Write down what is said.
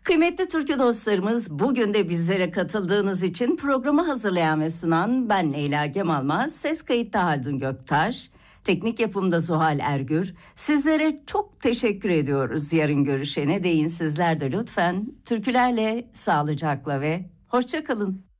Kıymetli türkü dostlarımız, bugün de bizlere katıldığınız için programı hazırlayan ve sunan ben Leyla Gemalmaz, ses kayıtta Haldun Göktaş, teknik yapımda Zuhal Ergür. Sizlere çok teşekkür ediyoruz. Yarın görüşene değin sizler de lütfen türkülerle, sağlıcakla ve hoşça kalın.